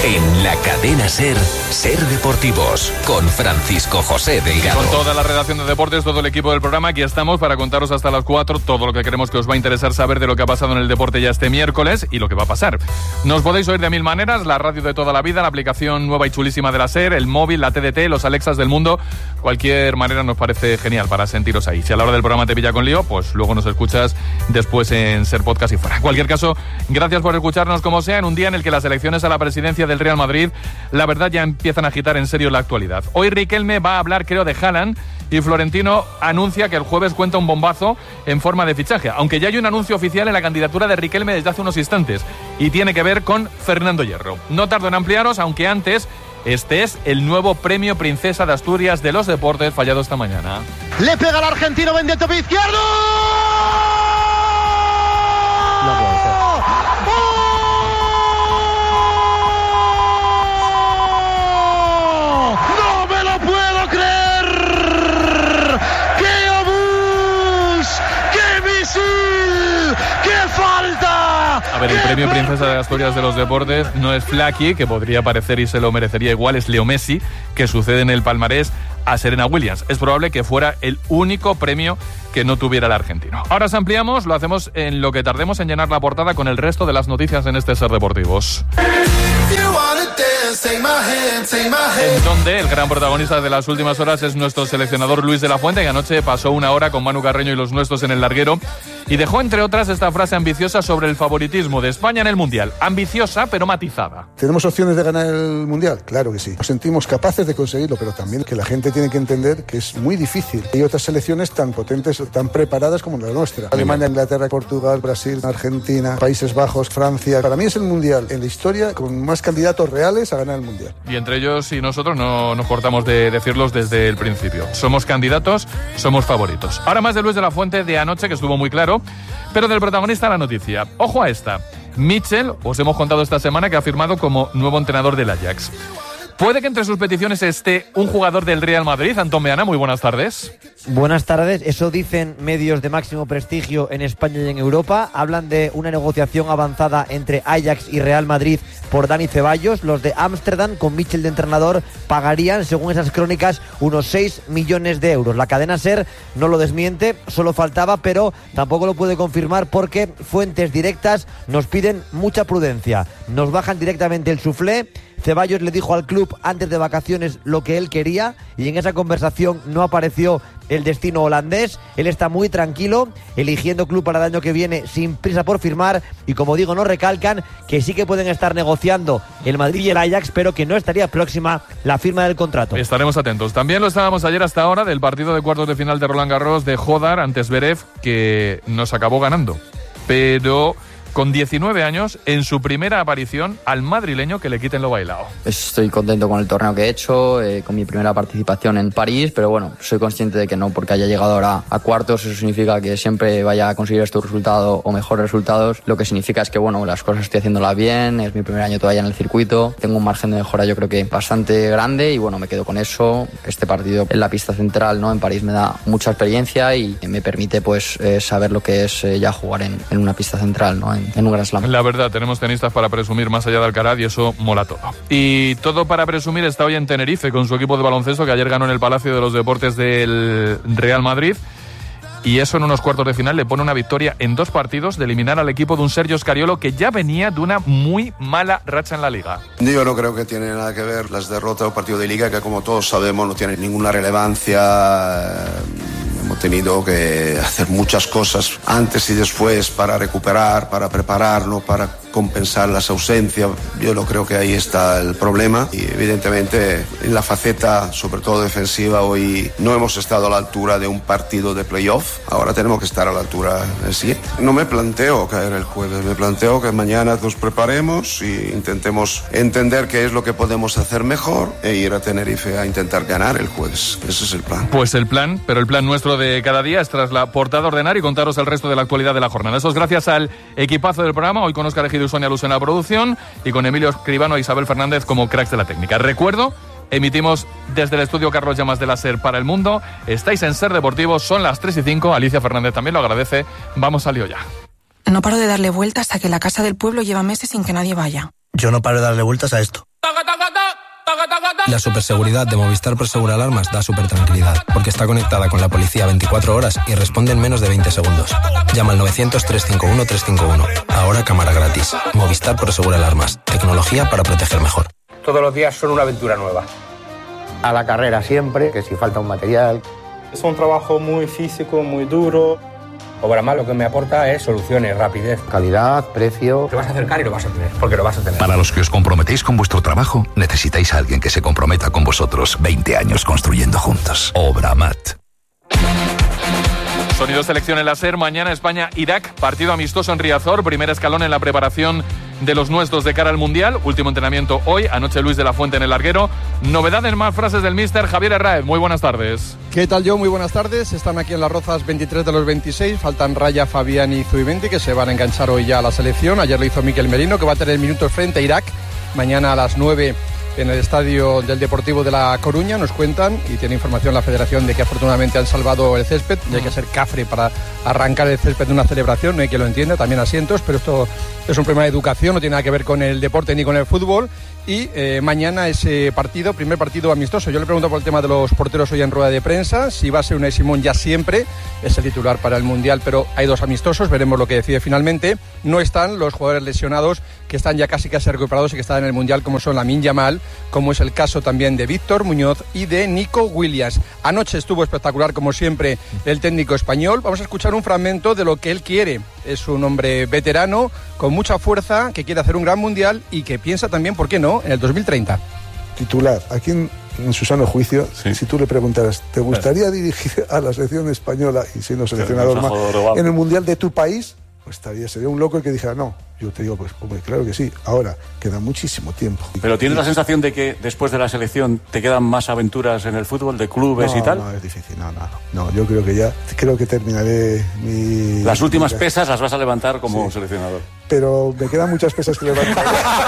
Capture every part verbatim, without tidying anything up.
En la cadena SER, SER Deportivos, con Francisco José Delgado. Con toda la redacción de deportes, todo el equipo del programa, aquí estamos para contaros hasta las cuatro todo lo que queremos que os va a interesar saber de lo que ha pasado en el deporte ya este miércoles y lo que va a pasar. Nos podéis oír de mil maneras, la radio de toda la vida, la aplicación nueva y chulísima de la SER, el móvil, la T D T, los Alexas del mundo. Cualquier manera nos parece genial para sentiros ahí. Si a la hora del programa te pilla con lío, pues luego nos escuchas después en SER Podcast y fuera. En cualquier caso, gracias por escucharnos como sea en un día en el que las elecciones a la presidencia del Real Madrid, la verdad, ya empiezan a agitar en serio la actualidad. Hoy Riquelme va a hablar, creo, de Haaland y Florentino anuncia que el jueves cuenta un bombazo en forma de fichaje, aunque ya hay un anuncio oficial en la candidatura de Riquelme desde hace unos instantes y tiene que ver con Fernando Hierro. No tardo en ampliaros, aunque antes, este es el nuevo premio Princesa de Asturias de los deportes fallado esta mañana. Le pega al argentino, vende tope izquierdo. No puede ser. A ver, el premio Princesa de Asturias de los deportes no es Flaky, que podría parecer y se lo merecería igual, es Leo Messi, que sucede en el palmarés a Serena Williams. Es probable que fuera el único premio que no tuviera el argentino. Ahora os ampliamos, lo hacemos en lo que tardemos en llenar la portada con el resto de las noticias en este SER Deportivos. En donde el gran protagonista de las últimas horas es nuestro seleccionador Luis de la Fuente, que anoche pasó una hora con Manu Carreño y los nuestros en el larguero y dejó, entre otras, esta frase ambiciosa sobre el favoritismo de España en el Mundial. Ambiciosa, pero matizada. ¿Tenemos opciones de ganar el Mundial? Claro que sí. Nos sentimos capaces de conseguirlo, pero también que la gente tiene que entender que es muy difícil. Hay otras selecciones tan potentes, tan preparadas como la nuestra. Alemania, Inglaterra, Portugal, Brasil, Argentina, Países Bajos, Francia. Para mí es el Mundial en la historia con más candidatos reales a ganar el Mundial. Y entre ellos y nosotros no nos cortamos de decirlos desde el principio. Somos candidatos, somos favoritos. Ahora más de Luis de la Fuente de anoche, que estuvo muy claro, pero del protagonista la noticia. Ojo a esta. Mitchell, os hemos contado esta semana que ha firmado como nuevo entrenador del Ajax. Puede que entre sus peticiones esté un jugador del Real Madrid. Antón Meana, muy buenas tardes. Buenas tardes, eso dicen medios de máximo prestigio en España y en Europa. Hablan de una negociación avanzada entre Ajax y Real Madrid por Dani Ceballos. Los de Ámsterdam, con Mitchell de entrenador, pagarían, según esas crónicas, unos seis millones de euros. La cadena SER no lo desmiente, solo faltaba, pero tampoco lo puede confirmar porque fuentes directas nos piden mucha prudencia. Nos bajan directamente el suflé. Ceballos le dijo al club antes de vacaciones lo que él quería y en esa conversación no apareció el destino holandés. Él está muy tranquilo, eligiendo club para el año que viene sin prisa por firmar y, como digo, nos recalcan que sí que pueden estar negociando el Madrid y el Ajax, pero que no estaría próxima la firma del contrato. Estaremos atentos. También lo estábamos ayer hasta ahora del partido de cuartos de final de Roland Garros de Jodar ante Zverev, que nos acabó ganando, pero con diecinueve años, en su primera aparición, al madrileño que le quiten lo bailado. Estoy contento con el torneo que he hecho, eh, con mi primera participación en París, pero bueno, soy consciente de que no porque haya llegado ahora a cuartos, eso significa que siempre vaya a conseguir estos resultados o mejores resultados. Lo que significa es que, bueno, las cosas estoy haciéndolas bien, es mi primer año todavía en el circuito, tengo un margen de mejora yo creo que bastante grande y bueno, me quedo con eso. Este partido en la pista central, ¿no?, en París me da mucha experiencia y me permite pues eh, saber lo que es eh, ya jugar en, en una pista central, ¿no?, en, en un Grand Slam. La verdad, tenemos tenistas para presumir más allá de Alcaraz y eso mola todo. Y todo para presumir está hoy en Tenerife con su equipo de baloncesto que ayer ganó en el Palacio de los Deportes del Real Madrid. Y eso en unos cuartos de final le pone una victoria en dos partidos de eliminar al equipo de un Sergio Scariolo que ya venía de una muy mala racha en la Liga. Yo no creo que tiene nada que ver las derrotas o partidos de Liga, que como todos sabemos no tienen ninguna relevancia. Hemos tenido que hacer muchas cosas antes y después para recuperar, para prepararnos, para compensar las ausencias. Yo no creo que ahí está el problema y evidentemente en la faceta, sobre todo defensiva, hoy no hemos estado a la altura de un partido de playoff. Ahora tenemos que estar a la altura del siguiente. No me planteo caer el jueves, me planteo que mañana nos preparemos e intentemos entender qué es lo que podemos hacer mejor e ir a Tenerife a intentar ganar el jueves. Ese es el plan. Pues el plan, pero el plan nuestro de cada día es tras la portada ordenar y contaros el resto de la actualidad de la jornada. Eso es gracias al equipazo del programa, hoy con Óscar Ejido y Sonia Luz en la producción y con Emilio Escribano e Isabel Fernández como cracks de la técnica. Recuerdo, emitimos desde el estudio Carlos Llamas de la SER para el mundo. Estáis en SER Deportivos, son las tres y cinco. Alicia Fernández también lo agradece. Vamos al lío ya. No paro de darle vueltas a que la casa del pueblo lleva meses sin que nadie vaya. Yo no paro de darle vueltas a esto. La superseguridad de Movistar Prosegur Alarmas da súper tranquilidad, porque está conectada con la policía veinticuatro horas y responde en menos de veinte segundos. Llama al novecientos, trescientos cincuenta y uno, trescientos cincuenta y uno. Ahora cámara gratis. Movistar Prosegur Alarmas. Tecnología para proteger mejor. Todos los días son una aventura nueva. A la carrera siempre, que si falta un material. Es un trabajo muy físico, muy duro. Obramat lo que me aporta es soluciones, rapidez, calidad, precio. Te vas a acercar y lo vas a tener, porque lo vas a tener. Para los que os comprometéis con vuestro trabajo, necesitáis a alguien que se comprometa con vosotros. veinte años construyendo juntos. Obramat. Sonido selección en la SER. Mañana España-Irak. Partido amistoso en Riazor. Primer escalón en la preparación de los nuestros de cara al Mundial. Último entrenamiento hoy. Anoche Luis de la Fuente en el larguero. Novedades, más frases del míster Javier Herráez. Muy buenas tardes. ¿Qué tal, Joe? Muy buenas tardes. Están aquí en Las Rozas veintitrés de los veintiséis. Faltan Raya, Fabián y Zubimendi, que se van a enganchar hoy ya a la selección. Ayer lo hizo Miquel Merino, que va a tener minutos frente a Irak. Mañana a las nueve en el estadio del Deportivo de La Coruña, nos cuentan, y tiene información la Federación de que afortunadamente han salvado el césped. Y hay que ser cafre para arrancar el césped de una celebración, no hay que lo entienda, también asientos, pero esto es un problema de educación, no tiene nada que ver con el deporte ni con el fútbol. Y eh, mañana ese partido, primer partido amistoso. Yo le pregunto por el tema de los porteros hoy en rueda de prensa, si va a ser Unai Simón ya siempre, es el titular para el Mundial, pero hay dos amistosos, veremos lo que decide finalmente. No están los jugadores lesionados, que están ya casi casi recuperados y que están en el Mundial, como son Lamine Yamal, como es el caso también de Víctor Muñoz y de Nico Williams. Anoche estuvo espectacular, como siempre, el técnico español. Vamos a escuchar un fragmento de lo que él quiere. Es un hombre veterano, con mucha fuerza, que quiere hacer un gran Mundial y que piensa también, ¿por qué no?, en el dos mil treinta. Titular, aquí en, en su sano juicio, sí. Si tú le preguntaras, ¿te gustaría dirigir a la selección española y siendo seleccionador más en el Mundial de tu país? Pues estaría, sería un loco el que dijera no. Yo te digo, pues hombre, claro que sí. Ahora, queda muchísimo tiempo. Pero ¿tienes la sensación de que después de la selección te quedan más aventuras en el fútbol, de clubes no, y tal? No, es difícil, no, no, no. No, yo creo que ya, creo que terminaré mi... Las últimas mi... pesas las vas a levantar como sí. seleccionador. Pero me quedan muchas pesas que levantar.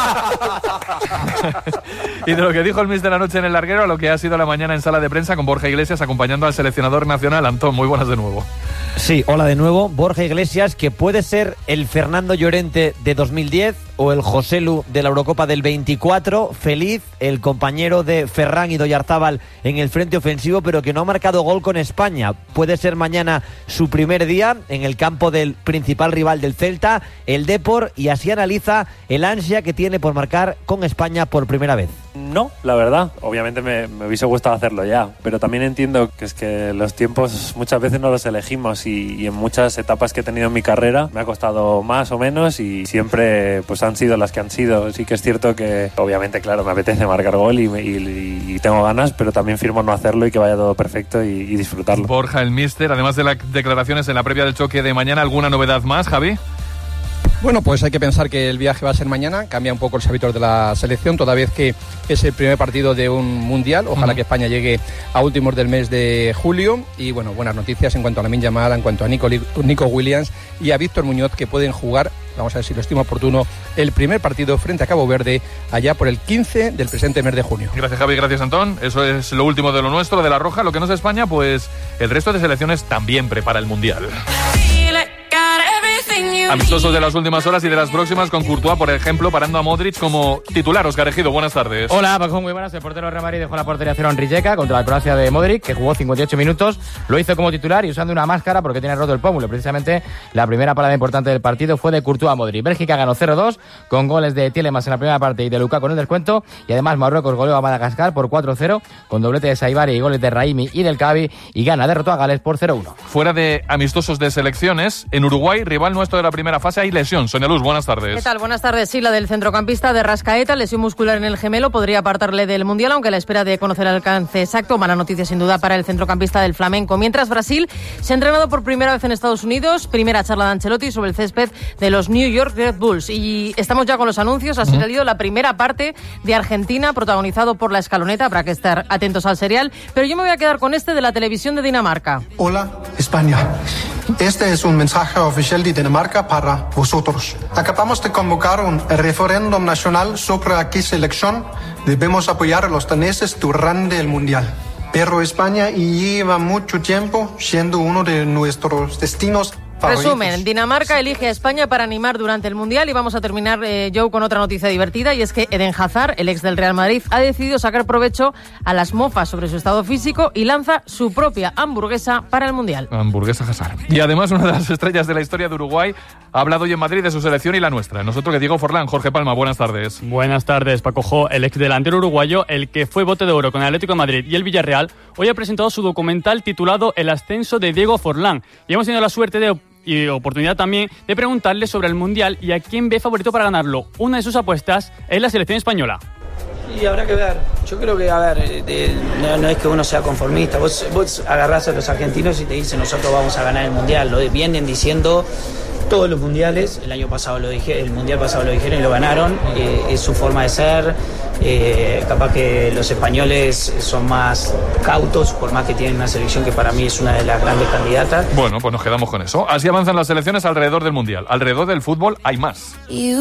Y de lo que dijo el míster anoche en el larguero a lo que ha sido la mañana en sala de prensa con Borja Iglesias acompañando al seleccionador nacional. Antón, muy buenas de nuevo. Sí, hola de nuevo. Borja Iglesias, que puede ser el Fernando Llorente de dos mil diez o el Joselu de la Eurocopa del veinticuatro. Feliz, el compañero de Ferran y Oyarzábal en el frente ofensivo, pero que no ha marcado gol con España. Puede ser mañana su primer día en el campo del principal rival del Celta, el Depor, y así analiza el ansia que tiene por marcar con España por primera vez. No, la verdad, obviamente me, me hubiese gustado hacerlo ya, pero también entiendo que es que los tiempos muchas veces no los elegimos y, y en muchas etapas que he tenido en mi carrera me ha costado más o menos y siempre pues han sido las que han sido. Sí que es cierto que obviamente, claro, me apetece marcar gol y, y, y tengo ganas, pero también firmo no hacerlo y que vaya todo perfecto y, y disfrutarlo. Borja, el míster, además de las declaraciones en la previa del choque de mañana, ¿alguna novedad más, Javi? Bueno, pues hay que pensar que el viaje va a ser mañana, cambia un poco los hábitos de la selección, toda vez que es el primer partido de un mundial. Ojalá uh-huh. que España llegue a últimos del mes de julio. Y bueno, buenas noticias en cuanto a Lamine Yamal, en cuanto a Nico, Nico Williams y a Víctor Muñoz, que pueden jugar, vamos a ver si lo estimo oportuno, el primer partido frente a Cabo Verde allá por el quince del presente mes de junio. Gracias, Javi, gracias, Antón. Eso es lo último de lo nuestro, de La Roja. Lo que no es España, pues el resto de selecciones también prepara el mundial. Amistosos de las últimas horas y de las próximas, con Courtois, por ejemplo, parando a Modric como titular. Oscar Ejido, buenas tardes. Hola, Paco, muy buenas. El portero Real Madrid dejó la portería cero en Rijeka contra la Croacia de Modric, que jugó cincuenta y ocho minutos. Lo hizo como titular y usando una máscara porque tiene roto el pómulo. Precisamente la primera parada importante del partido fue de Courtois a Modric. Bélgica ganó cero dos con goles de Tielemans en la primera parte y de Lukaku con el descuento. Y además Marruecos goleó a Madagascar por cuatro cero con doblete de Saibari y goles de Raimi y del Cavi. Y gana, derrotó a Gales por cero uno. Fuera de amistosos de selecciones, en Uruguay, rival nuestro de la primera fase, hay lesión. Sonia Luz, buenas tardes. ¿Qué tal? Buenas tardes. Sí, la del centrocampista de Rascaeta, lesión muscular en el gemelo, podría apartarle del Mundial, aunque a la espera de conocer el alcance exacto. Mala noticia sin duda para el centrocampista del Flamenco. Mientras Brasil se ha entrenado por primera vez en Estados Unidos, primera charla de Ancelotti sobre el césped de los New York Red Bulls. Y estamos ya con los anuncios. Ha salido la primera parte de Argentina, protagonizado por La Escaloneta. Habrá que estar atentos al serial. Pero yo me voy a quedar con este de la televisión de Dinamarca. Hola, España. Este es un mensaje oficial de Dinamarca para vosotros. Acabamos de convocar un referéndum nacional sobre a qué selección debemos apoyar a los daneses durante el Mundial. Pero España lleva mucho tiempo siendo uno de nuestros destinos Resumen, Dinamarca elige a España para animar durante el Mundial y vamos a terminar, eh, Joe, con otra noticia divertida y es que Eden Hazard, el ex del Real Madrid, ha decidido sacar provecho a las mofas sobre su estado físico y lanza su propia hamburguesa para el Mundial. Hamburguesa Hazard. Y además una de las estrellas de la historia de Uruguay ha hablado hoy en Madrid de su selección y la nuestra. Nosotros que Diego Forlán, Jorge Palma, buenas tardes. Buenas tardes, Paco Jo, el ex delantero uruguayo, el que fue bote de oro con el Atlético de Madrid y el Villarreal, hoy ha presentado su documental titulado El ascenso de Diego Forlán. Y hemos tenido la suerte de y oportunidad también de preguntarle sobre el Mundial y a quién ve favorito para ganarlo. Una de sus apuestas es la selección española. Y habrá que ver. Yo creo que, a ver, de, no, no es que uno sea conformista. Vos, vos agarrás a los argentinos y te dicen nosotros vamos a ganar el Mundial. Lo vienen diciendo todos los mundiales. El año pasado lo dije, el Mundial pasado lo dijeron y lo ganaron. Eh, es su forma de ser. Eh, capaz que los españoles son más cautos, por más que tienen una selección que para mí es una de las grandes candidatas. Bueno, pues nos quedamos con eso. Así avanzan las selecciones alrededor del Mundial. Alrededor del fútbol hay más.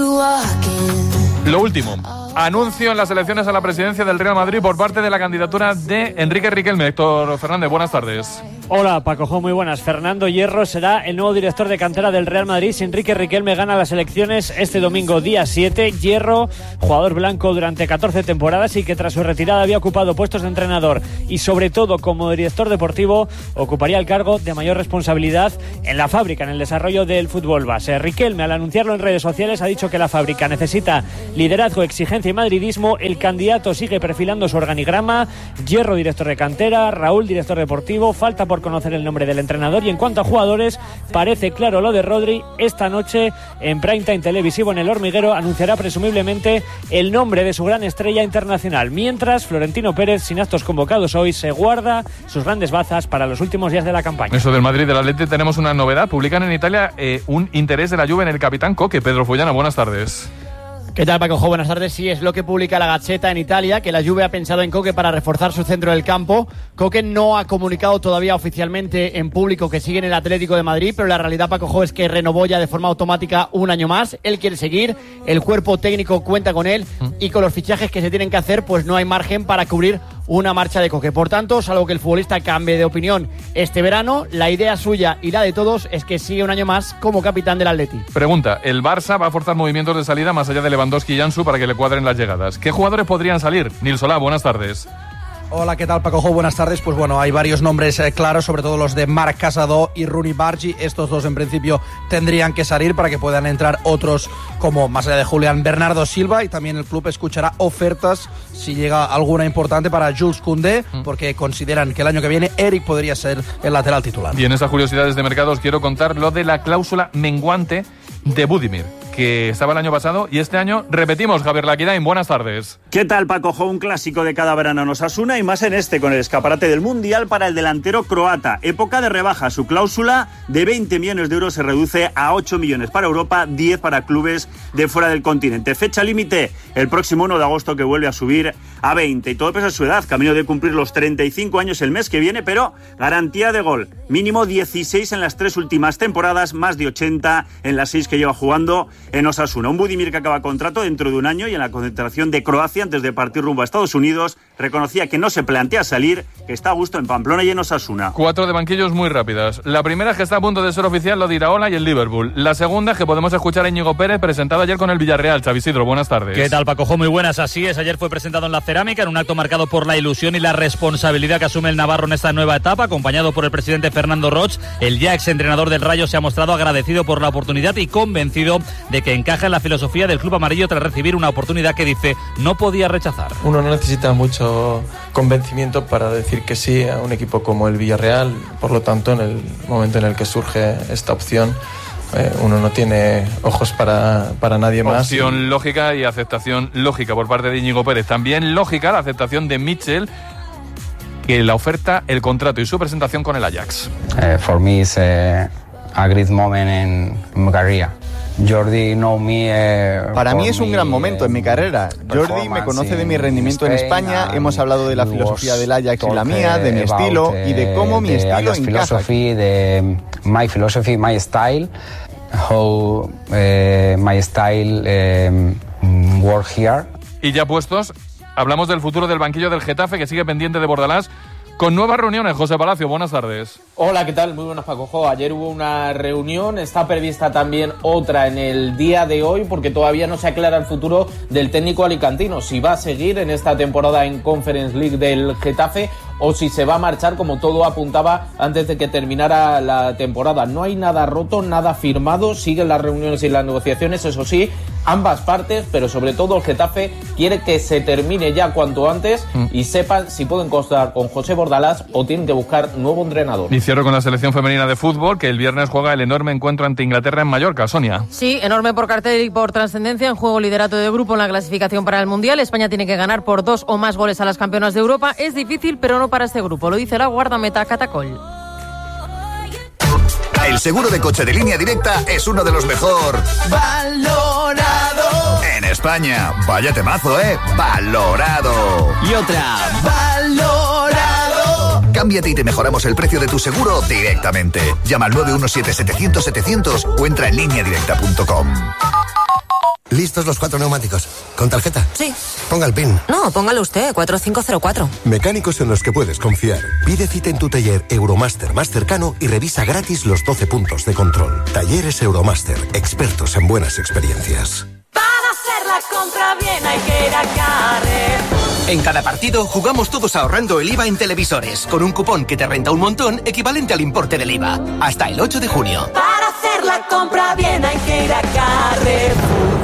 Lo último, anuncio en las elecciones a la presidencia del Real Madrid por parte de la candidatura de Enrique Riquelme. Héctor Fernández, buenas tardes. Hola, Paco Jo, muy buenas. Fernando Hierro será el nuevo director de cantera del Real Madrid si Enrique Riquelme gana las elecciones este domingo, día siete. Hierro, jugador blanco durante catorce temporadas y que tras su retirada había ocupado puestos de entrenador y sobre todo como director deportivo ocuparía el cargo de mayor responsabilidad en la fábrica, en el desarrollo del fútbol base. Riquelme, al anunciarlo en redes sociales, ha dicho que la fábrica necesita liderazgo, exigencia y madridismo. El candidato sigue perfilando su organigrama: Hierro, director de cantera; Raúl, director deportivo. Falta por conocer el nombre del entrenador. Y en cuanto a jugadores, parece claro lo de Rodri. Esta noche en prime time televisivo en El Hormiguero anunciará presumiblemente el nombre de su gran estrella internacional, mientras Florentino Pérez, sin actos convocados hoy, se guarda sus grandes bazas para los últimos días de la campaña. Eso del Madrid del Atleti, tenemos una novedad. Publican en Italia eh, un interés de la Juve en el capitán Coque. Pedro Fullana, buenas tardes. ¿Qué tal, Paco Jo? Buenas tardes. Sí, es lo que publica la Gazzetta en Italia, que la Juve ha pensado en Coque para reforzar su centro del campo. Coque no ha comunicado todavía oficialmente en público que sigue en el Atlético de Madrid, pero la realidad, Paco Jo, es que renovó ya de forma automática un año más. Él quiere seguir, el cuerpo técnico cuenta con él y con los fichajes que se tienen que hacer, pues no hay margen para cubrir una marcha de Coque. Por tanto, salvo que el futbolista cambie de opinión este verano, la idea suya y la de todos es que sigue un año más como capitán del Atleti. Pregunta, ¿el Barça va a forzar movimientos de salida más allá de Lewandowski y Ansu para que le cuadren las llegadas? ¿Qué jugadores podrían salir? Nil Solá, buenas tardes. Hola, ¿qué tal, Paco Jo? Buenas tardes. Pues bueno, hay varios nombres eh, claros, sobre todo los de Marc Casado y Rooney Bargi. Estos dos en principio tendrían que salir para que puedan entrar otros como, más allá de Julián, Bernardo Silva, y también el club escuchará ofertas si llega alguna importante para Jules Koundé, porque consideran que el año que viene Eric podría ser el lateral titular. Y en esas curiosidades de mercado os quiero contar lo de la cláusula menguante de Budimir, que estaba el año pasado y este año repetimos. Javier Laquidain, buenas tardes. ¿Qué tal, Paco Jo? Un clásico de cada verano en Osasuna y más en este, con el escaparate del Mundial para el delantero croata. Época de rebaja. Su cláusula de veinte millones de euros se reduce a ocho millones para Europa, diez para clubes de fuera del continente. Fecha límite el próximo uno de agosto, que vuelve a subir a veinte. Y todo pese a su edad, camino de cumplir los treinta y cinco años el mes que viene, pero garantía de gol. Mínimo dieciséis en las tres últimas temporadas, más de ochenta en las seis que lleva jugando en Osasuna. Un Budimir que acaba contrato dentro de un año y en la concentración de Croacia antes de partir rumbo a Estados Unidos reconocía que no se plantea salir, que está a gusto en Pamplona y en Osasuna. Cuatro de banquillos muy rápidas. La primera es que está a punto de ser oficial lo de Iraola y el Liverpool. La segunda es que podemos escuchar a Íñigo Pérez, presentado ayer con el Villarreal. Xavi Isidro, buenas tardes. ¿Qué tal, Paco Jo? Muy buenas. Así es, ayer fue presentado en la Cerámica en un acto marcado por la ilusión y la responsabilidad que asume el navarro en esta nueva etapa, acompañado por el presidente Fernando Roig. El ya exentrenador del Rayo se ha mostrado agradecido por la oportunidad y convencido de que encaja en la filosofía del club amarillo tras recibir una oportunidad que dice no podía rechazar. Uno no necesita mucho convencimiento para decir que sí a un equipo como el Villarreal. Por lo tanto, en el momento en el que surge esta opción, eh, uno no tiene ojos para, para nadie más. Opción lógica y aceptación lógica por parte de Íñigo Pérez. También lógica la aceptación de Mitchell, que la oferta, el contrato y su presentación con el Ajax. Uh, for me it's uh, a great moment in my career. Jordi know me, uh, Para mí es un gran momento en mi carrera. Jordi me conoce de mi rendimiento en España, hemos hablado de la filosofía del Ajax y la mía, de mi estilo y de cómo mi estilo encaja. De my philosophy, my style, how uh, my style um, work here. Y ya puestos, hablamos del futuro del banquillo del Getafe, que sigue pendiente de Bordalás, Con nuevas reuniones, José Palacio, buenas tardes. Hola, ¿qué tal? Muy buenas, Paco. Jo, ayer hubo una reunión, está prevista también otra en el día de hoy, porque todavía no se aclara el futuro del técnico alicantino, si va a seguir en esta temporada en Conference League del Getafe o si se va a marchar, como todo apuntaba antes de que terminara la temporada. No hay nada roto, nada firmado, siguen las reuniones y las negociaciones, eso sí, ambas partes, pero sobre todo el Getafe quiere que se termine ya cuanto antes mm. y sepan si pueden contar con José Bordalás o tienen que buscar nuevo entrenador. Y cierro con la selección femenina de fútbol, que el viernes juega el enorme encuentro ante Inglaterra en Mallorca. Sonia. Sí, enorme por cartel y por trascendencia, en juego liderato de grupo en la clasificación para el Mundial. España tiene que ganar por dos o más goles a las campeonas de Europa. Es difícil, pero no para este grupo, lo dice la guardameta Catacol. El seguro de coche de Línea Directa es uno de los mejor valorado en España. Vaya temazo, ¿eh? Valorado. Y otra, valorado. Cámbiate y te mejoramos el precio de tu seguro directamente. Llama al nueve uno siete, setecientos, setecientos o entra en línea directa punto com. ¿Listos los cuatro neumáticos? ¿Con tarjeta? Sí. Ponga el PIN. No, póngalo usted, cuatro cinco cero cuatro. Mecánicos en los que puedes confiar. Pide cita en tu taller Euromaster más cercano y revisa gratis los doce puntos de control. Talleres Euromaster, expertos en buenas experiencias. Para hacer la compra bien hay que ir a Carrefour. En cada partido jugamos todos ahorrando el I V A en televisores, con un cupón que te renta un montón equivalente al importe del I V A. Hasta el ocho de junio. Para hacer la compra bien hay que ir a Carrefour.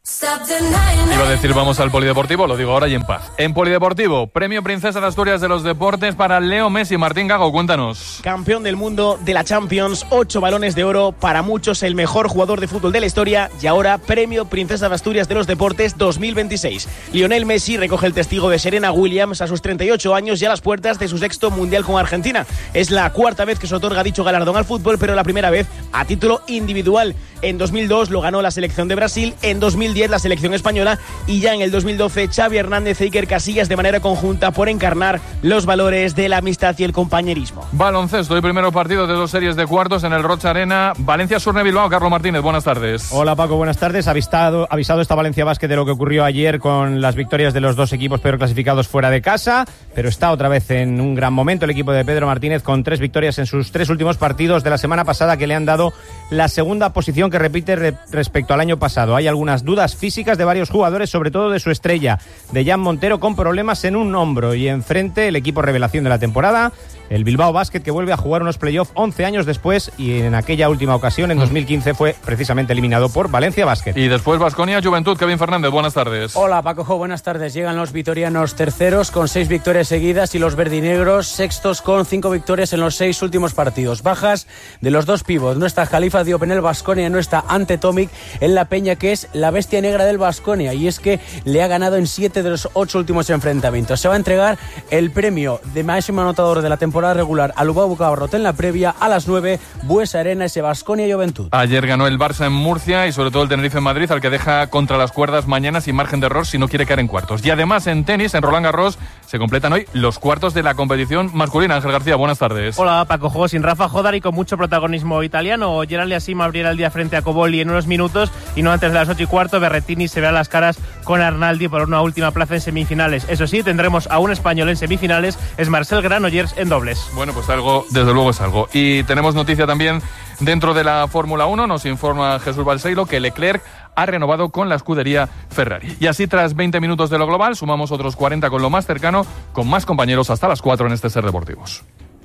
Iba a decir vamos al polideportivo, lo digo ahora y en paz. En polideportivo, premio Princesa de Asturias de los Deportes para Leo Messi. Martín Gago, cuéntanos. Campeón del mundo de la Champions, ocho balones de oro, para muchos el mejor jugador de fútbol de la historia y ahora premio Princesa de Asturias de los Deportes dos mil veintiséis. Lionel Messi recoge el testigo de Serena Williams a sus treinta y ocho años y a las puertas de su sexto mundial con Argentina. Es la cuarta vez que se otorga dicho galardón al fútbol, pero la primera vez a título individual. En dos mil dos lo ganó la selección de Brasil, en dos mil diez la selección española y ya en el dos mil doce Xavi Hernández e Iker Casillas de manera conjunta por encarnar los valores de la amistad y el compañerismo. Baloncesto y primero partido de dos series de cuartos en el Rocha Arena. Valencia Surne Bilbao. Carlos Martínez, buenas tardes. Hola Paco, buenas tardes. Avistado, avisado está Valencia Basket de lo que ocurrió ayer con las victorias de los dos equipos peor clasificados fuera de casa, pero está otra vez en un gran momento el equipo de Pedro Martínez con tres victorias en sus tres últimos partidos de la semana pasada que le han dado la segunda posición que repite re- respecto al año pasado. Hay algunas dudas físicas de varios jugadores, sobre todo de su estrella, de Jan Montero, con problemas en un hombro, y enfrente el equipo revelación de la temporada, el Bilbao Basket, que vuelve a jugar unos playoffs once años después, y en aquella última ocasión, en dos mil quince, fue precisamente eliminado por Valencia Basket. Y después Baskonia Juventud. Kevin Fernández, buenas tardes. Hola Paco, buenas tardes. Llegan los vitorianos terceros con seis victorias seguidas y los verdinegros sextos con cinco victorias en los seis últimos partidos. Bajas de los dos pivots. No está Jalifa Diop en el Baskonia, no está Ante Tomic en la Peña, que es la bestia negra del Baskonia, y es que le ha ganado en siete de los ocho últimos enfrentamientos. Se va a entregar el premio de máximo anotador de la temporada regular a Lubao Bucabarrot en la previa a las nueve, Buesa Arena, ese Baskonia Juventud. Ayer ganó el Barça en Murcia y sobre todo el Tenerife en Madrid, al que deja contra las cuerdas mañana sin margen de error si no quiere caer en cuartos. Y además en tenis, en Roland Garros, se completan hoy los cuartos de la competición masculina. Ángel García, buenas tardes. Hola Paco, juego sin Rafa Jodar y con mucho protagonismo italiano. Gerald Yassim abriera el día frente a Cobolli en unos minutos y no antes de las ocho y cuarto Berrettini se verá las caras con Arnaldi por una última plaza en semifinales. Eso sí, tendremos a un español en semifinales, es Marcel Granollers en dobles. Bueno, pues algo, desde luego es algo. Y tenemos noticia también dentro de la Fórmula uno, nos informa Jesús Balseiro que Leclerc ha renovado con la escudería Ferrari. Y así, tras veinte minutos de lo global, sumamos otros cuarenta con lo más cercano, con más compañeros hasta las cuatro en este Ser Deportivos.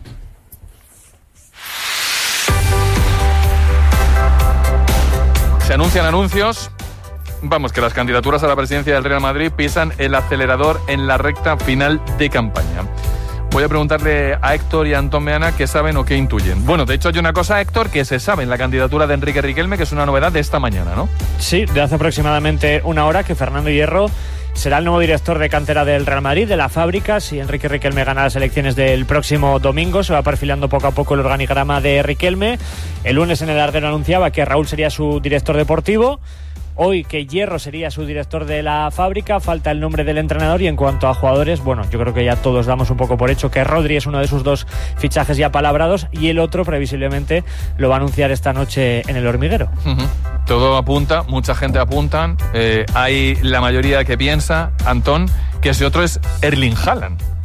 Se anuncian anuncios. Vamos, que las candidaturas a la presidencia del Real Madrid pisan el acelerador en la recta final de campaña. Voy a preguntarle a Héctor y a Antón Meana qué saben o qué intuyen. Bueno, de hecho hay una cosa, Héctor, que se sabe en la candidatura de Enrique Riquelme, que es una novedad de esta mañana, ¿no? Sí, de hace aproximadamente una hora, que Fernando Hierro será el nuevo director de cantera del Real Madrid, de la fábrica. Si Enrique Riquelme gana las elecciones del próximo domingo, se va perfilando poco a poco el organigrama de Riquelme. El lunes en el Ardeno anunciaba que Raúl sería su director deportivo. Hoy que Hierro sería su director de la fábrica, falta el nombre del entrenador. Y en cuanto a jugadores, bueno, yo creo que ya todos damos un poco por hecho que Rodri es uno de sus dos fichajes ya palabrados y el otro previsiblemente lo va a anunciar esta noche en el Hormiguero. Uh-huh. Todo apunta, mucha gente apuntan, eh, hay la mayoría que piensa, Antón, que ese otro es Erling Haaland.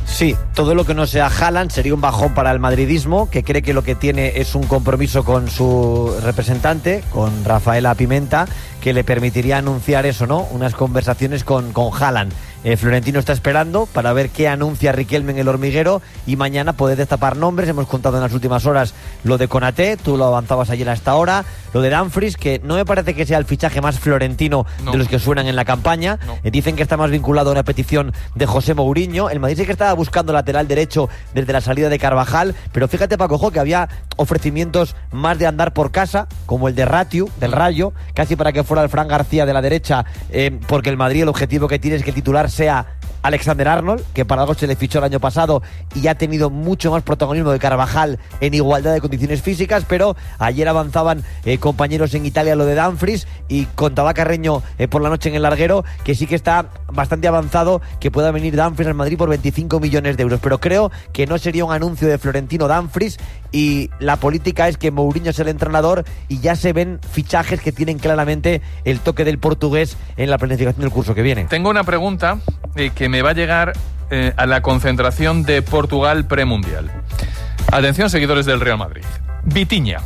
Sí, todo lo que no sea Haaland sería un bajón para el madridismo, que cree que lo que tiene es un compromiso con su representante, con Rafaela Pimenta, que le permitiría anunciar eso, ¿no? Unas conversaciones con, con Haaland. Eh, Florentino está esperando para ver qué anuncia Riquelme en el hormiguero y mañana poder destapar nombres. Hemos contado en las últimas horas lo de Konaté, tú lo avanzabas ayer a esta hora, lo de Dumfries, que no me parece que sea el fichaje más florentino no. de los que suenan en la campaña. No. Eh, dicen que está más vinculado a una petición de José Mourinho. El Madrid sí que estaba buscando lateral derecho desde la salida de Carvajal, pero fíjate, Paco Jo, que había ofrecimientos más de andar por casa, como el de Ratiu, del Rayo, casi para que fuera el Fran García de la derecha, eh, porque el Madrid el objetivo que tiene es que el titular sea Alexander Arnold, que para algo se le fichó el año pasado y ha tenido mucho más protagonismo de Carvajal en igualdad de condiciones físicas, pero ayer avanzaban eh, compañeros en Italia lo de Dumfries y contaba Carreño eh, por la noche en el larguero que sí que está bastante avanzado que pueda venir Dumfries al Madrid por veinticinco millones de euros, pero creo que no sería un anuncio de Florentino Dumfries y la política es que Mourinho es el entrenador y ya se ven fichajes que tienen claramente el toque del portugués en la planificación del curso que viene. Tengo una pregunta eh, que me va a llegar eh, a la concentración de Portugal premundial. Atención, seguidores del Real Madrid. Vitinha.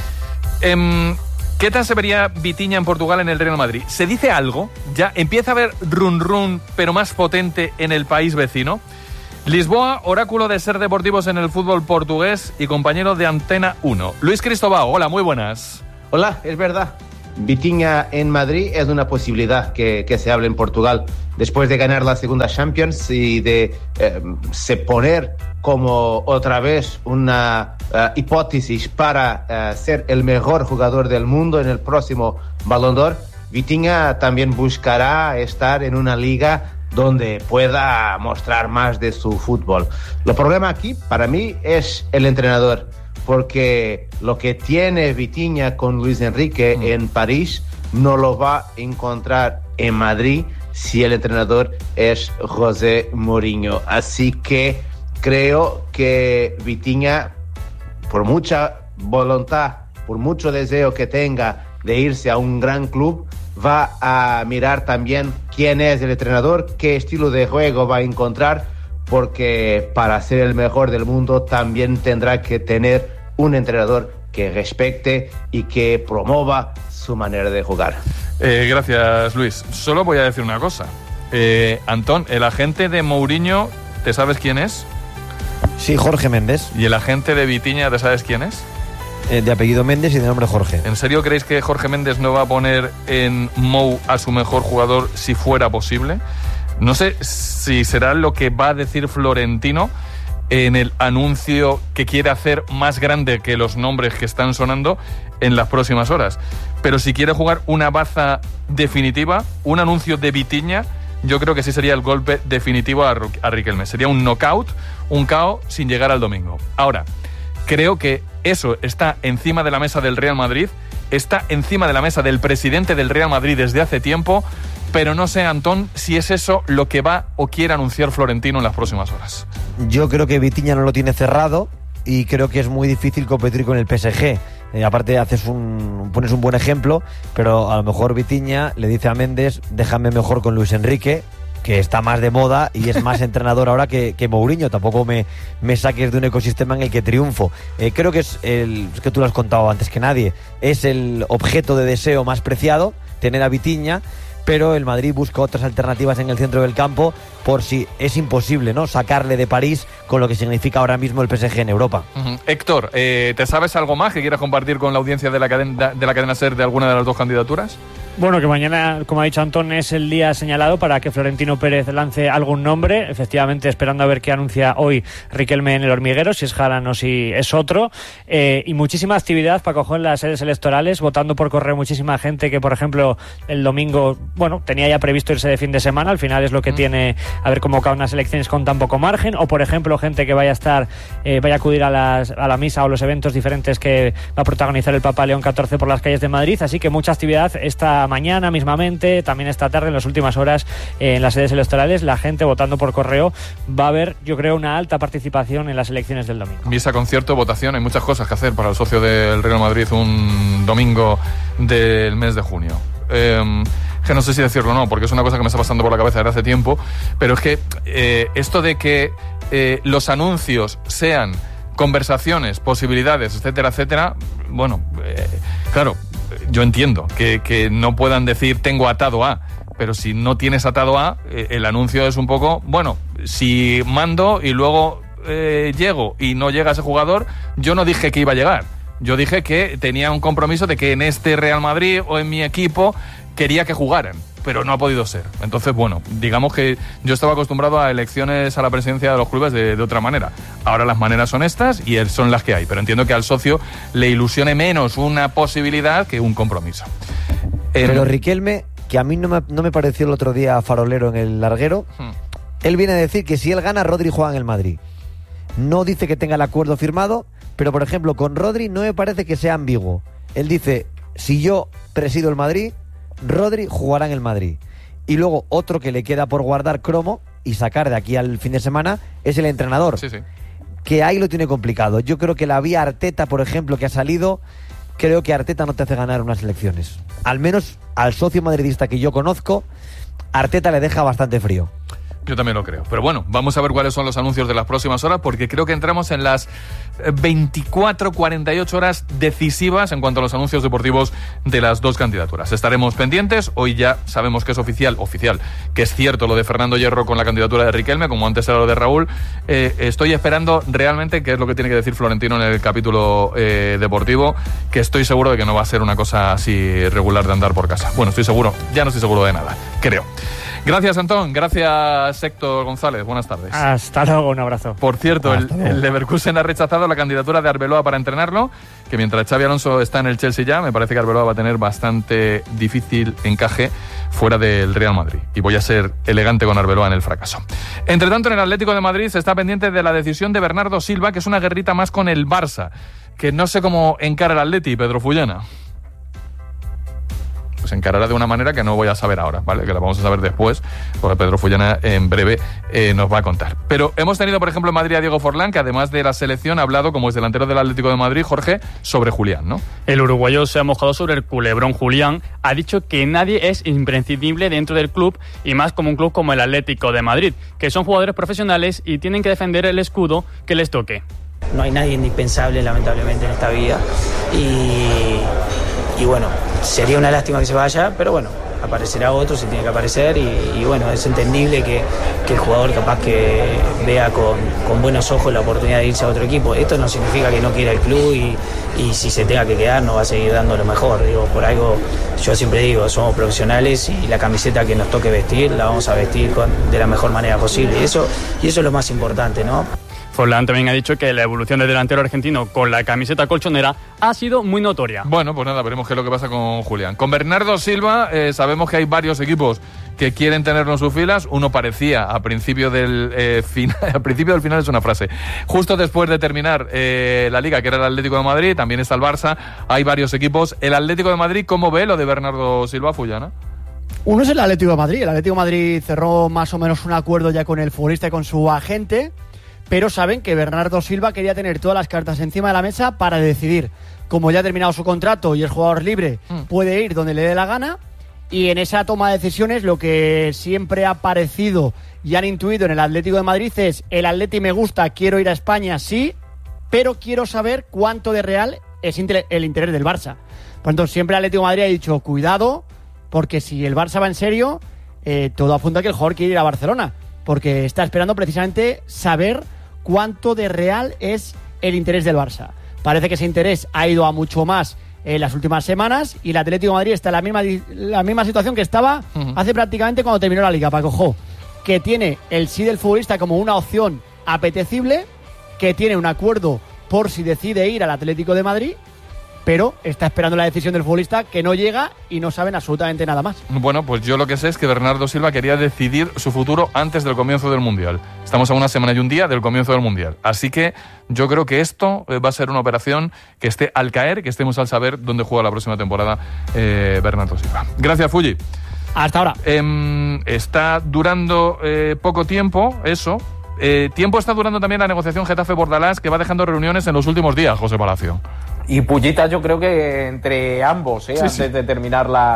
Eh, ¿Qué tal se vería Vitinha en Portugal en el Real Madrid? ¿Se dice algo? ¿Ya empieza a haber run run, pero más potente en el país vecino? Lisboa, oráculo de ser deportivos en el fútbol portugués y compañero de Antena uno. Luis Cristóbal, hola, muy buenas. Hola, es verdad. Vitinha en Madrid es una posibilidad que, que se hable en Portugal. Después de ganar la segunda Champions y de eh, se poner como otra vez una uh, hipótesis para uh, ser el mejor jugador del mundo en el próximo Ballon d'Or, Vitinha también buscará estar en una liga donde pueda mostrar más de su fútbol. El problema aquí, para mí, es el entrenador, porque lo que tiene Vitinha con Luis Enrique mm. en París no lo va a encontrar en Madrid si el entrenador es José Mourinho. Así que creo que Vitinha, por mucha voluntad, por mucho deseo que tenga de irse a un gran club, va a mirar también quién es el entrenador, qué estilo de juego va a encontrar, porque para ser el mejor del mundo también tendrá que tener un entrenador que respete y que promueva su manera de jugar. Eh, gracias, Luis. Solo voy a decir una cosa. Eh, Antón, el agente de Mourinho, ¿te sabes quién es? Sí, Jorge Méndez. ¿Y el agente de Vitinha, te sabes quién es? Eh, de apellido Méndez y de nombre Jorge. ¿En serio creéis que Jorge Méndez no va a poner en Mou a su mejor jugador si fuera posible? No sé si será lo que va a decir Florentino en el anuncio que quiere hacer más grande que los nombres que están sonando en las próximas horas. Pero si quiere jugar una baza definitiva, un anuncio de Vitinha, yo creo que sí sería el golpe definitivo a, a Riquelme. Sería un knockout, un K O sin llegar al domingo. Ahora, creo que eso está encima de la mesa del Real Madrid, está encima de la mesa del presidente del Real Madrid desde hace tiempo, pero no sé, Antón, si es eso lo que va o quiere anunciar Florentino en las próximas horas. Yo creo que Vitinha no lo tiene cerrado y creo que es muy difícil competir con el P S G. Eh, aparte haces un pones un buen ejemplo, pero a lo mejor Vitinha le dice a Méndez, déjame mejor con Luis Enrique, que está más de moda y es más entrenador ahora que, que Mourinho. Tampoco me, me saques de un ecosistema en el que triunfo. Eh, creo que es, el, es que tú lo has contado antes que nadie, es el objeto de deseo más preciado, tener a Vitinha, pero el Madrid busca otras alternativas en el centro del campo por si es imposible, ¿no?, sacarle de París con lo que significa ahora mismo el P S G en Europa. Uh-huh. Héctor, eh, ¿te sabes algo más que quieras compartir con la audiencia de la cadena, de la cadena SER de alguna de las dos candidaturas? Bueno, que mañana, como ha dicho Antón, es el día señalado para que Florentino Pérez lance algún nombre, efectivamente esperando a ver qué anuncia hoy Riquelme en el hormiguero, si es Haaland o si es otro, eh, y muchísima actividad para coger en las sedes electorales, votando por correo muchísima gente que, por ejemplo, el domingo, bueno, tenía ya previsto irse de fin de semana, al final es lo que mm. tiene haber convocado unas elecciones con tan poco margen, o por ejemplo, gente que vaya a estar, eh, vaya a acudir a, las, a la misa o los eventos diferentes que va a protagonizar el Papa León catorce por las calles de Madrid, así que mucha actividad esta mañana mismamente, también esta tarde, en las últimas horas eh, en las sedes electorales, la gente votando por correo. Va a haber, yo creo, una alta participación en las elecciones del domingo. Misa, concierto, votación, hay muchas cosas que hacer para el socio del Real Madrid un domingo del mes de junio. Eh, que no sé si decirlo o no, porque es una cosa que me está pasando por la cabeza desde hace tiempo, pero es que eh, esto de que eh, los anuncios sean conversaciones, posibilidades, etcétera, etcétera, bueno, eh, claro, yo entiendo que, que no puedan decir tengo atado a, pero si no tienes atado a, eh, el anuncio es un poco, bueno, si mando y luego eh, llego y no llega ese jugador, yo no dije que iba a llegar, yo dije que tenía un compromiso de que en este Real Madrid o en mi equipo quería que jugaran, pero no ha podido ser. Entonces, bueno, digamos que yo estaba acostumbrado a elecciones a la presidencia de los clubes de, de otra manera. Ahora las maneras son estas y son las que hay, pero entiendo que al socio le ilusione menos una posibilidad que un compromiso. Pero eh, Riquelme, que a mí no me, no me pareció el otro día farolero en el larguero, hmm. él viene a decir que si él gana, Rodri juega en el Madrid. No dice que tenga el acuerdo firmado, pero por ejemplo con Rodri no me parece que sea ambiguo. Él dice, si yo presido el Madrid, Rodri jugará en el Madrid. Y luego otro que le queda por guardar cromo y sacar de aquí al fin de semana es el entrenador. Sí, sí. Que ahí lo tiene complicado. Yo creo que la vía Arteta, por ejemplo, que ha salido, creo que Arteta no te hace ganar unas elecciones. Al menos al socio madridista que yo conozco, Arteta le deja bastante frío. Yo también lo creo. Pero bueno, vamos a ver cuáles son los anuncios de las próximas horas, porque creo que entramos en las veinticuatro, cuarenta y ocho horas decisivas en cuanto a los anuncios deportivos de las dos candidaturas. Estaremos pendientes. Hoy ya sabemos que es oficial, oficial, que es cierto lo de Fernando Hierro con la candidatura de Riquelme, como antes era lo de Raúl. Eh, estoy esperando realmente qué es lo que tiene que decir Florentino en el capítulo eh, deportivo, que estoy seguro de que no va a ser una cosa así regular de andar por casa. Bueno, estoy seguro, ya no estoy seguro de nada, creo. Gracias, Antón. Gracias, Héctor González. Buenas tardes. Hasta luego, un abrazo. Por cierto, el, el Leverkusen ha rechazado la candidatura de Arbeloa para entrenarlo, que mientras Xabi Alonso está en el Chelsea ya, me parece que Arbeloa va a tener bastante difícil encaje fuera del Real Madrid. Y voy a ser elegante con Arbeloa en el fracaso. Entre tanto, en el Atlético de Madrid se está pendiente de la decisión de Bernardo Silva, que es una guerrita más con el Barça, que no sé cómo encara el Atleti, Pedro Fullana. Pues encarará de una manera que no voy a saber ahora, ¿vale? Que la vamos a saber después, porque Pedro Fullana en breve eh, nos va a contar. Pero hemos tenido, por ejemplo, en Madrid a Diego Forlán, que además de la selección ha hablado, como es delantero del Atlético de Madrid, Jorge, sobre Julián, ¿no? El uruguayo se ha mojado sobre el culebrón Julián, ha dicho que nadie es imprescindible dentro del club, y más como un club como el Atlético de Madrid, que son jugadores profesionales y tienen que defender el escudo que les toque. No hay nadie indispensable, lamentablemente, en esta vida, y... Y bueno, sería una lástima que se vaya, pero bueno, aparecerá otro si tiene que aparecer y, y bueno, es entendible que, que el jugador capaz que vea con, con buenos ojos la oportunidad de irse a otro equipo. Esto no significa que no quiera el club y, y si se tenga que quedar no va a seguir dando lo mejor. Digo, por algo, yo siempre digo, somos profesionales y la camiseta que nos toque vestir la vamos a vestir con, de la mejor manera posible. Y eso, y eso es lo más importante, ¿no? Forlán también ha dicho que la evolución del delantero argentino con la camiseta colchonera ha sido muy notoria. Bueno, pues nada, veremos qué es lo que pasa con Julián. Con Bernardo Silva eh, sabemos que hay varios equipos que quieren tenerlo en sus filas. Uno parecía a principio del eh, final, al principio del final es una frase. Justo después de terminar eh, la Liga, que era el Atlético de Madrid, también está el Barça, hay varios equipos. El Atlético de Madrid, ¿cómo ve lo de Bernardo Silva, Fullana? Uno es el Atlético de Madrid. El Atlético de Madrid cerró más o menos un acuerdo ya con el futbolista y con su agente, pero saben que Bernardo Silva quería tener todas las cartas encima de la mesa para decidir. Como ya ha terminado su contrato y es jugador libre, mm. puede ir donde le dé la gana, y en esa toma de decisiones lo que siempre ha parecido y han intuido en el Atlético de Madrid es: el Atleti me gusta, quiero ir a España, sí, pero quiero saber cuánto de real es el interés del Barça. Por tanto, siempre el Atlético de Madrid ha dicho, cuidado, porque si el Barça va en serio, eh, todo apunta a que el jugador quiere ir a Barcelona, porque está esperando precisamente saber cuánto de real es el interés del Barça. Parece que ese interés ha ido a mucho más en las últimas semanas y el Atlético de Madrid está en la misma, la misma situación que estaba uh-huh. hace prácticamente cuando terminó la Liga, Paco Jo, que tiene el sí del futbolista como una opción apetecible, que tiene un acuerdo por si decide ir al Atlético de Madrid, pero está esperando la decisión del futbolista, que no llega y no saben absolutamente nada más. Bueno, pues yo lo que sé es que Bernardo Silva quería decidir su futuro antes del comienzo del Mundial. Estamos a una semana y un día del comienzo del Mundial. Así que yo creo que esto va a ser una operación que esté al caer, que estemos al saber dónde juega la próxima temporada eh, Bernardo Silva. Gracias, Fulli. Hasta ahora. Eh, está durando eh, poco tiempo eso. Eh, tiempo está durando también la negociación Getafe-Bordalás, que va dejando reuniones en los últimos días, José Palacio. Y pullitas yo creo que entre ambos, ¿eh? sí, antes sí. de terminar la,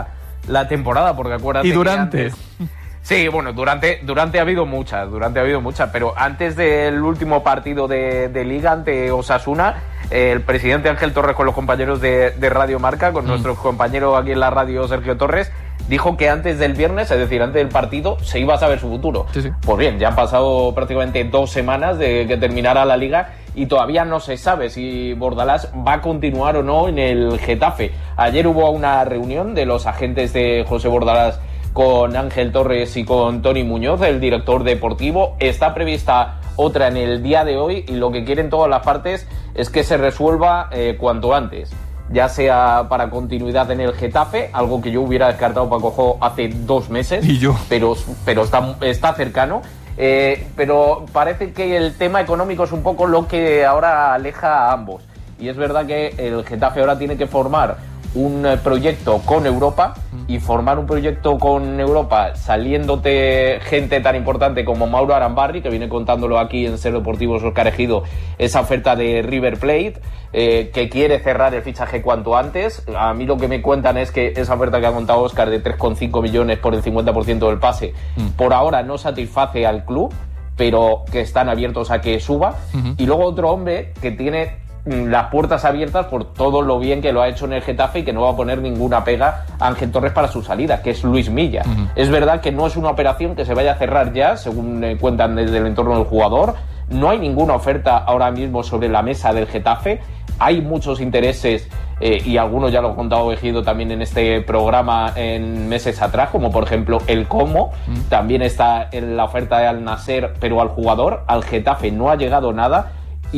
la temporada, porque acuérdate y durante que antes... Sí, bueno, durante, durante ha habido muchas, durante ha habido muchas, pero antes del último partido de, de Liga ante Osasuna, eh, el presidente Ángel Torres con los compañeros de, de Radio Marca, con mm. nuestro compañero aquí en la radio Sergio Torres, dijo que antes del viernes, es decir, antes del partido, se iba a saber su futuro. Sí, sí. Pues bien, ya han pasado prácticamente dos semanas de que terminara la Liga y todavía no se sabe si Bordalás va a continuar o no en el Getafe. Ayer hubo una reunión de los agentes de José Bordalás con Ángel Torres y con Toni Muñoz, el director deportivo. Está prevista otra en el día de hoy y lo que quieren todas las partes es que se resuelva eh, cuanto antes, ya sea para continuidad en el Getafe, algo que yo hubiera descartado, Paco Jo, hace dos meses, y yo. pero, pero está, está cercano. Eh, pero parece que el tema económico es un poco lo que ahora aleja a ambos. Y es verdad que el Getafe ahora tiene que formar un proyecto con Europa, y formar un proyecto con Europa saliéndote gente tan importante como Mauro Arambarri, que viene contándolo aquí en Ser Deportivos Óscar Ejido, esa oferta de River Plate, eh, que quiere cerrar el fichaje cuanto antes. A mí lo que me cuentan es que esa oferta que ha contado Óscar de tres coma cinco millones por el cincuenta por ciento del pase, mm. por ahora no satisface al club, pero que están abiertos a que suba. Uh-huh. Y luego otro hombre que tiene las puertas abiertas por todo lo bien que lo ha hecho en el Getafe y que no va a poner ninguna pega a Ángel Torres para su salida, que es Luis Milla. Uh-huh. Es verdad que no es una operación que se vaya a cerrar ya, según eh, cuentan desde el entorno del jugador. No hay ninguna oferta ahora mismo sobre la mesa del Getafe. Hay muchos intereses eh, y algunos ya lo ha contado Ejido también en este programa en meses atrás, como por ejemplo el Como. Uh-huh. También está en la oferta de Al Nasser, pero al jugador, al Getafe, no ha llegado nada.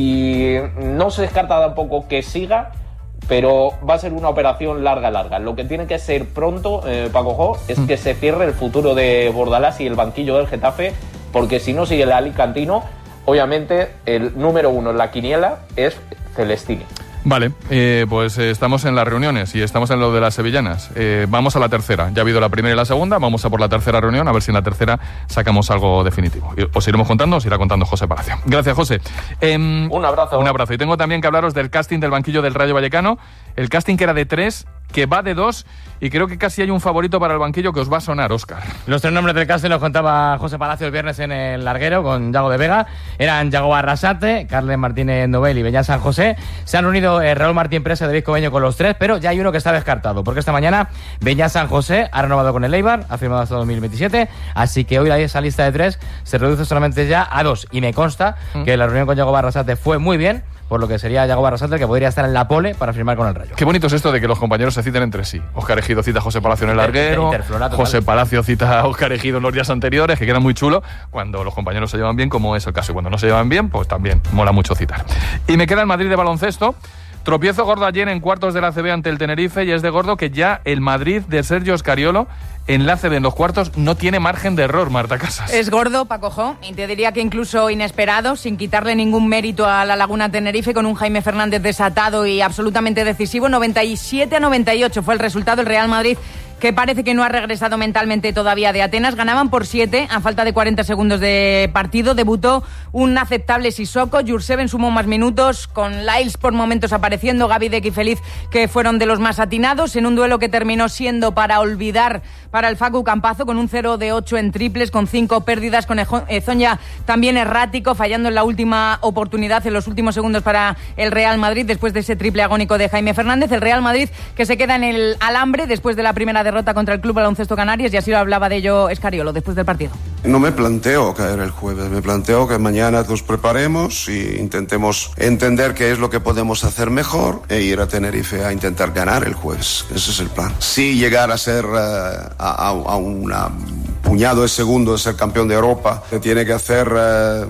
Y no se descarta tampoco que siga, pero va a ser una operación larga, larga. Lo que tiene que ser pronto, eh, Paco Jo, es que se cierre el futuro de Bordalás y el banquillo del Getafe, porque si no sigue el alicantino, obviamente el número uno en la quiniela es Celestini. Vale, eh, pues eh, estamos en las reuniones y estamos en lo de las sevillanas. Eh, vamos a la tercera. Ya ha habido la primera y la segunda, vamos a por la tercera reunión, a ver si en la tercera sacamos algo definitivo. Y os iremos contando, os irá contando José Palacio. Gracias, José. Eh, un abrazo. Un abrazo. Y tengo también que hablaros del casting del banquillo del Rayo Vallecano. El casting que era de tres, que va de dos, y creo que casi hay un favorito para el banquillo que os va a sonar, Óscar. Los tres nombres del casting los contaba José Palacio el viernes en el Larguero con Yago de Vega. Eran Yago Arrasate, Carles Martínez Novel y Beñat San José. Se han unido eh, Raúl Martín Presa y David Cobeño con los tres, pero ya hay uno que está descartado, porque esta mañana Beñat San José ha renovado con el Eibar, ha firmado hasta dos mil veintisiete, así que hoy esa lista de tres se reduce solamente ya a dos, y me consta mm. que la reunión con Yago Arrasate fue muy bien, por lo que sería Yago Arrasate el que podría estar en la pole para firmar con el Rayo. Qué bonito es esto de que los compañeros se citen entre sí. Óscar Ejido cita a José Palacio en el Larguero, José Palacio cita a Óscar Ejido en los días anteriores, que queda muy chulo cuando los compañeros se llevan bien, como es el caso. Y cuando no se llevan bien, pues también mola mucho citar. Y me queda el Madrid de baloncesto. Tropiezo gordo ayer en cuartos de la A C B ante el Tenerife, y es de gordo que ya el Madrid de Sergio Scariolo en la A C B en los cuartos no tiene margen de error, Marta Casas. Es gordo, Paco Jo, y te diría que incluso inesperado, sin quitarle ningún mérito a la Laguna Tenerife, con un Jaime Fernández desatado y absolutamente decisivo. noventa y siete a noventa y ocho fue el resultado. El Real Madrid, que parece que no ha regresado mentalmente todavía de Atenas, ganaban por siete a falta de cuarenta segundos de partido. Debutó un aceptable Sissoko, Jurseven sumó más minutos, con Lyles por momentos apareciendo, Gaby Deck y Feliz, que fueron de los más atinados, en un duelo que terminó siendo para olvidar para el Facu Campazo, con un cero de ocho en triples, con cinco pérdidas, con Ezoña también errático, fallando en la última oportunidad, en los últimos segundos para el Real Madrid, después de ese triple agónico de Jaime Fernández. El Real Madrid que se queda en el alambre después de la primera derrota contra el Club Baloncesto Canarias, y así lo hablaba de ello Scariolo después del partido. No me planteo caer el jueves, me planteo que mañana nos preparemos e intentemos entender qué es lo que podemos hacer mejor e ir a Tenerife a intentar ganar el jueves. Ese es el plan. Si llegar a ser uh, a, a, a una puñado de segundos de ser campeón de Europa, que tiene que hacer uh,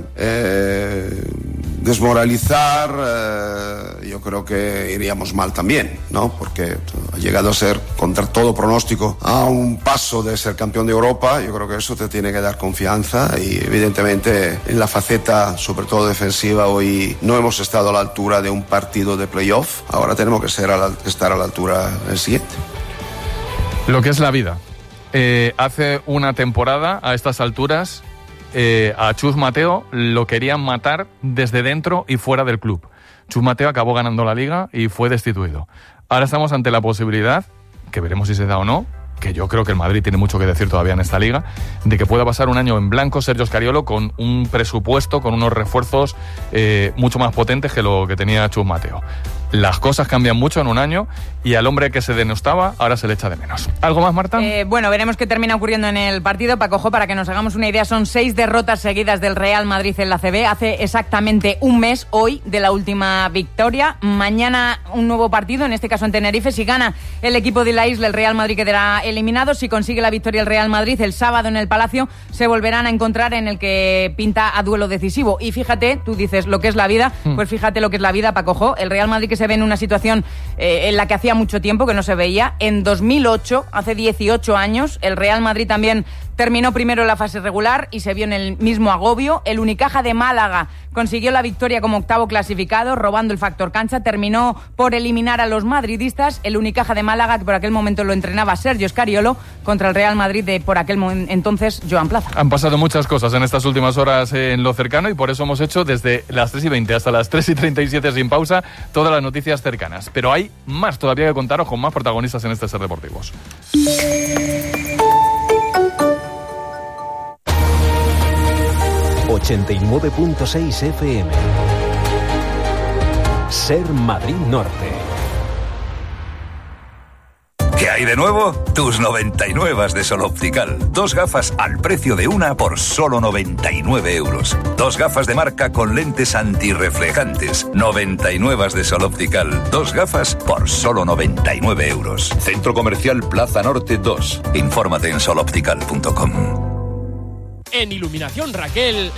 eh, desmoralizar, uh, yo creo que iríamos mal también, ¿no? Porque ha llegado a ser, contra todo pronóstico, a un paso de ser campeón de Europa. Yo creo que eso te tiene que dar confianza, y evidentemente en la faceta, sobre todo defensiva, hoy no hemos estado a la altura de un partido de playoff. Ahora tenemos que ser a la, estar a la altura del siguiente. Lo que es la vida. Eh, hace una temporada, a estas alturas, eh, a Chus Mateo lo querían matar desde dentro y fuera del club. Chus Mateo acabó ganando la Liga y fue destituido. Ahora estamos ante la posibilidad, que veremos si se da o no, que yo creo que el Madrid tiene mucho que decir todavía en esta liga, de que pueda pasar un año en blanco Sergio Scariolo con un presupuesto, con unos refuerzos eh, mucho más potentes que lo que tenía Chus Mateo. Las cosas cambian mucho en un año y al hombre que se denostaba ahora se le echa de menos. ¿Algo más, Marta? Eh, bueno, veremos qué termina ocurriendo en el partido. Paco Jo, para que nos hagamos una idea, son seis derrotas seguidas del Real Madrid en la C B. Hace exactamente un mes hoy de la última victoria. Mañana un nuevo partido, en este caso en Tenerife. Si gana el equipo de la isla, el Real Madrid quedará eliminado. Si consigue la victoria el Real Madrid, el sábado en el Palacio se volverán a encontrar en el que pinta a duelo decisivo. Y fíjate, tú dices lo que es la vida, pues fíjate lo que es la vida, Paco Jo. El Real Madrid que se ve en una situación eh, en la que hacía mucho tiempo que no se veía. En dos mil ocho, hace dieciocho años, el Real Madrid también terminó primero en la fase regular y se vio en el mismo agobio. El Unicaja de Málaga consiguió la victoria como octavo clasificado, robando el factor cancha. Terminó por eliminar a los madridistas. El Unicaja de Málaga, que por aquel momento lo entrenaba Sergio Scariolo, contra el Real Madrid de por aquel momento entonces Joan Plaza. Han pasado muchas cosas en estas últimas horas en lo cercano y por eso hemos hecho desde las tres y veinte hasta las tres y treinta y siete sin pausa todas las noticias cercanas. Pero hay más todavía que contaros con más protagonistas en este Ser Deportivos. ochenta y nueve punto seis F M. Ser Madrid Norte. ¿Qué hay de nuevo? Tus noventa y nueve de Sol Optical. Dos gafas al precio de una por solo noventa y nueve euros. Dos gafas de marca con lentes antirreflejantes. noventa y nueve de Sol Optical. Dos gafas por solo noventa y nueve euros. Centro Comercial Plaza Norte dos. Infórmate en sol optical punto com. En Iluminación Raquel,